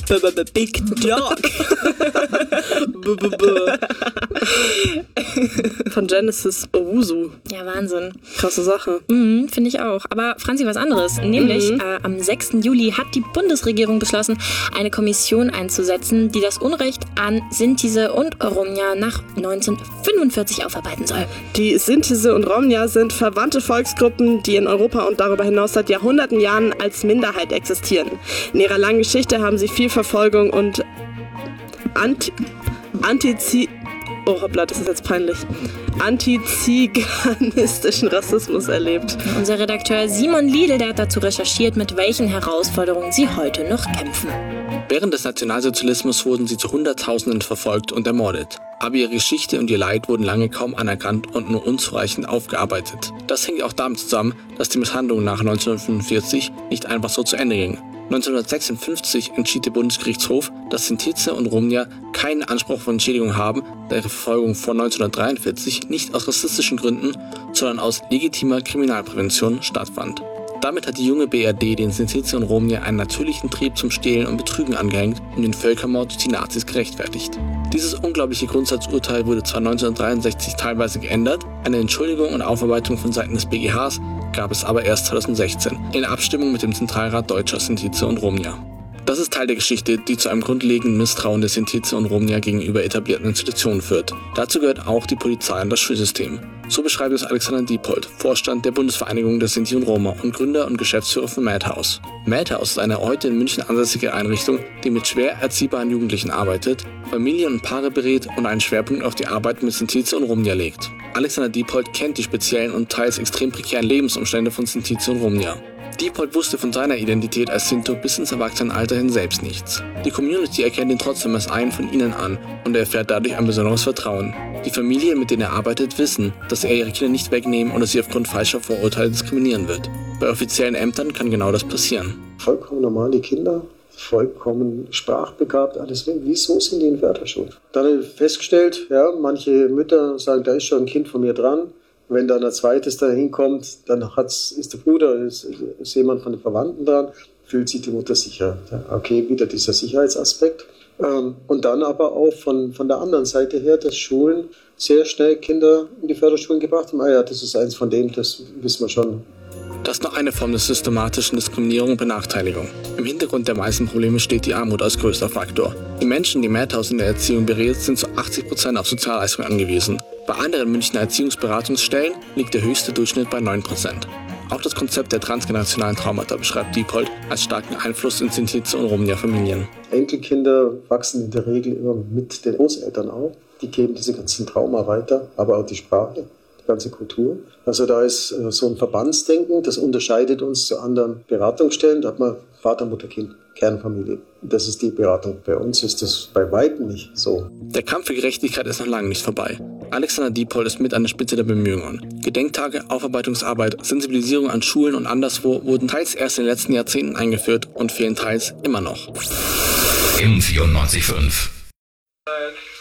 Big Dog. Von Genesis Owusu. Ja, Wahnsinn. Krasse Sache. Finde ich auch. Aber Franzi, was anderes. Nämlich am 6. Juli hat die Bundesregierung beschlossen, eine Kommission einzusetzen, die das Unrecht an Sintise und Romja nach 1945 aufarbeiten soll. Die Sintise und Romja sind verwandte Volksgruppen, die in Europa und darüber hinaus seit Jahrhunderten Jahren als Minderheit existieren. In ihrer langen Geschichte haben sie viel Verfolgung und antiziganistischen Rassismus erlebt. Unser Redakteur Simon Liedl, der hat dazu recherchiert, mit welchen Herausforderungen sie heute noch kämpfen. Während des Nationalsozialismus wurden sie zu Hunderttausenden verfolgt und ermordet. Aber ihre Geschichte und ihr Leid wurden lange kaum anerkannt und nur unzureichend aufgearbeitet. Das hängt auch damit zusammen, dass die Misshandlung nach 1945 nicht einfach so zu Ende ging. 1956 entschied der Bundesgerichtshof, dass Sintize und Romja keinen Anspruch auf Entschädigung haben, da ihre Verfolgung vor 1943 nicht aus rassistischen Gründen, sondern aus legitimer Kriminalprävention stattfand. Damit hat die junge BRD den Sintize und Romja einen natürlichen Trieb zum Stehlen und Betrügen angehängt und den Völkermord durch die Nazis gerechtfertigt. Dieses unglaubliche Grundsatzurteil wurde zwar 1963 teilweise geändert, eine Entschuldigung und Aufarbeitung von Seiten des BGHs gab es aber erst 2016, in Abstimmung mit dem Zentralrat Deutscher Sintize und Romja. Das ist Teil der Geschichte, die zu einem grundlegenden Misstrauen der Sintize und Romja gegenüber etablierten Institutionen führt. Dazu gehört auch die Polizei und das Schulsystem. So beschreibt es Alexander Diepold, Vorstand der Bundesvereinigung der Sinti und Roma und Gründer und Geschäftsführer von Madhouse. Madhouse ist eine heute in München ansässige Einrichtung, die mit schwer erziehbaren Jugendlichen arbeitet, Familien und Paare berät und einen Schwerpunkt auf die Arbeit mit Sintize und Romja legt. Alexander Diepold kennt die speziellen und teils extrem prekären Lebensumstände von Sintize und Romja. Diepold wusste von seiner Identität als Sinto bis ins Erwachsenenalter hin selbst nichts. Die Community erkennt ihn trotzdem als einen von ihnen an und er erfährt dadurch ein besonderes Vertrauen. Die Familien, mit denen er arbeitet, wissen, dass er ihre Kinder nicht wegnehmen oder sie aufgrund falscher Vorurteile diskriminieren wird. Bei offiziellen Ämtern kann genau das passieren. Vollkommen normale Kinder, vollkommen sprachbegabt, alles. Wieso sind die in Wörterschule? Dann habe ich festgestellt, ja, manche Mütter sagen, da ist schon ein Kind von mir dran. Wenn dann ein zweites da hinkommt, dann ist der Bruder, ist jemand von den Verwandten dran, fühlt sich die Mutter sicher. Okay, wieder dieser Sicherheitsaspekt. Und dann aber auch von der anderen Seite her, dass Schulen sehr schnell Kinder in die Förderschulen gebracht haben. Ah ja, das ist eins von dem, das wissen wir schon. Das ist noch eine Form der systematischen Diskriminierung und Benachteiligung. Im Hintergrund der meisten Probleme steht die Armut als größter Faktor. Die Menschen, die Madhouse in der Erziehung berät, sind zu 80% auf Sozialleistungen angewiesen. Bei anderen Münchner Erziehungsberatungsstellen liegt der höchste Durchschnitt bei 9%. Auch das Konzept der transgenerationalen Traumata beschreibt Diepold als starken Einfluss in Sintize und Romja-Familien. Enkelkinder wachsen in der Regel immer mit den Großeltern auf. Die geben diese ganzen Trauma weiter, aber auch die Sprache, die ganze Kultur. Also da ist so ein Verbandsdenken, das unterscheidet uns zu anderen Beratungsstellen. Da hat man Vater, Mutter, Kind, Kernfamilie. Das ist die Beratung. Bei uns ist das bei weitem nicht so. Der Kampf für Gerechtigkeit ist noch lange nicht vorbei. Alexander Diepold ist mit an der Spitze der Bemühungen. Gedenktage, Aufarbeitungsarbeit, Sensibilisierung an Schulen und anderswo wurden teils erst in den letzten Jahrzehnten eingeführt und fehlen teils immer noch. M94.5